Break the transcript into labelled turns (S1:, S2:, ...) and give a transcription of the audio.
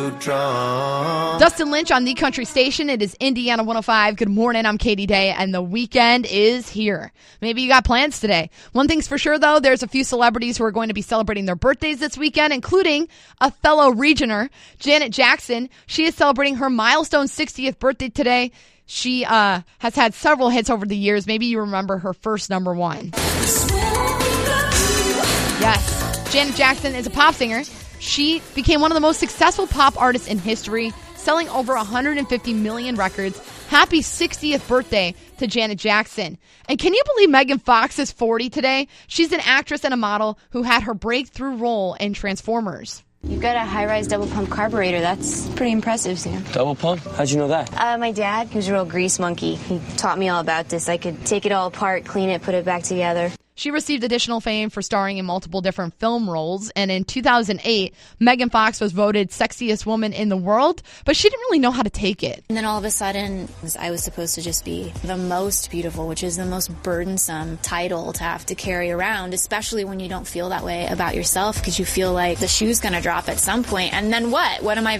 S1: Dustin Lynch on The Country Station. It is Indiana 105. Good morning. I'm Katie Day, and the weekend is here. Maybe you got plans today. One thing's for sure, though, there's a few celebrities who are going to be celebrating their birthdays this weekend, including a fellow Regioner, Janet Jackson. She is celebrating her milestone 60th birthday today. She has had several hits over the years. Maybe you remember her first number one. Yes, Janet Jackson is a pop singer. She became one of the most successful pop artists in history, selling over 150 million records. Happy 60th birthday to Janet Jackson. And can you believe Megan Fox is 40 today? She's an actress and a model who had her breakthrough role in Transformers.
S2: You've got a high-rise double-pump carburetor. That's pretty impressive, Sam.
S3: Double pump? How'd you know that?
S2: My dad, he was a real grease monkey. He taught me all about this. I could take it all apart, clean it, put it back together.
S1: She received additional fame for starring in multiple different film roles, and in 2008, Megan Fox was voted sexiest woman in the world, but she didn't really know how to take it.
S4: And then all of a sudden, I was supposed to just be the most beautiful, which is the most burdensome title to have to carry around, especially when you don't feel that way about yourself, because you feel like the shoe's going to drop at some point. And then what? What am I